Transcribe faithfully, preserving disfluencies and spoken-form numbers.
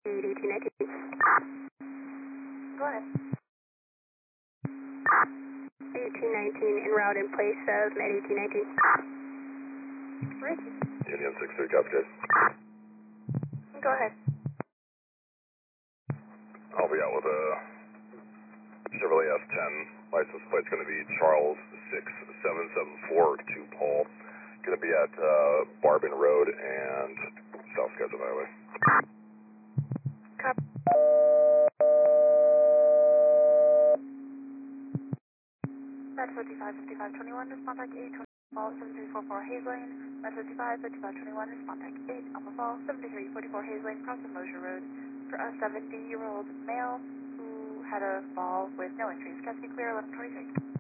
eighty-two nineteen. Go ahead. eighteen nineteen en route in place of Med eighteen nineteen. Ricky. Union six three, copy Jay. Go ahead. I'll be out with a Chevrolet S ten. License plate's going to be Charles six seven seven four to Paul. Going to be at uh, Barbin Road and South Skagit Highway. Copy. Red fifty-five fifty-five twenty-one, respond back eight twenty, Fall seven three four four Hayes Lane. Red fifty-five fifty-five twenty-one, respond back eight Alpha Fall seven three four four Hayes Lane, crossing Mosier Road for a seventy-year-old male who had a fall with no injuries. Cascade clear eleven twenty-six.